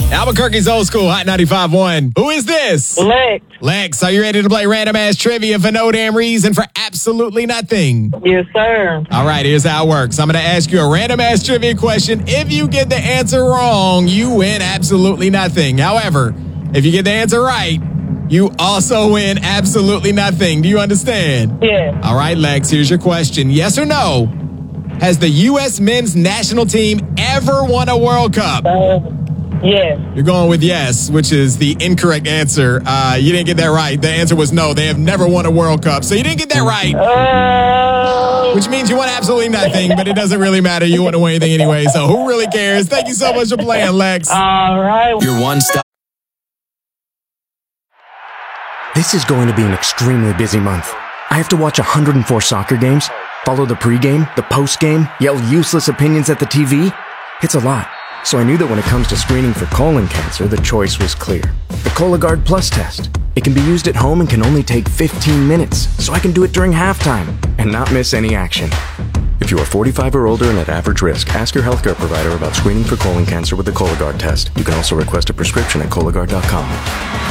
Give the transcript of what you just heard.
Albuquerque's Old School Hot 95.1. Who is this? Lex. Lex, are you ready to play random ass trivia for no damn reason for absolutely nothing? Yes, sir. All right, here's how it works. I'm going to ask you a random ass trivia question. If you get the answer wrong, you win absolutely nothing. However, if you get the answer right, you also win absolutely nothing. Do you understand? Yeah. All right, Lex, here's your question. Yes or no? Has the U.S. men's national team ever won a World Cup? Yes. You're going with yes, which is the incorrect answer. You didn't get that right. The answer was no. They have never won a World Cup. So you didn't get that right. Which means you won absolutely nothing, but it doesn't really matter. You wouldn't win anything anyway. So who really cares? Thank you so much for playing, Lex. All right. Your one stop. This is going to be an extremely busy month. I have to watch 104 soccer games, follow the pregame, the postgame, yell useless opinions at the TV. It's a lot. So I knew that when it comes to screening for colon cancer, the choice was clear. The Cologuard Plus test. It can be used at home and can only take 15 minutes, so I can do it during halftime and not miss any action. If you are 45 or older and at average risk, ask your healthcare provider about screening for colon cancer with the Cologuard test. You can also request a prescription at Cologuard.com.